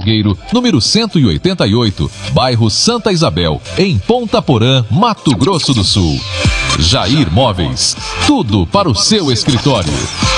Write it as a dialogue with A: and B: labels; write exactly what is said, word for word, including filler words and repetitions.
A: Salgueiro, número cento e oitenta e oito, bairro Santa Isabel, em Ponta Porã, Mato Grosso do Sul. Jair Móveis, tudo para o seu escritório.